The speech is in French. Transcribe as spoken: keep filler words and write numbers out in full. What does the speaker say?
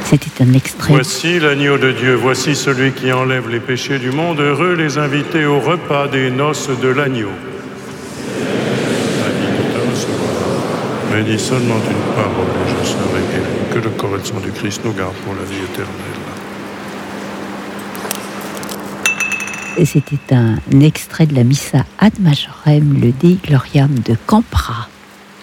C'était un extrait. Voici l'agneau de Dieu, voici celui qui enlève les péchés du monde. Heureux les invités au repas des noces de l'agneau. Mais dis seulement une parole et je serai guéri. Que le corps et le sang du Christ nous garde pour la vie éternelle. Et c'était un extrait de la Missa Ad Majorem, le Dei Gloriam de Campra.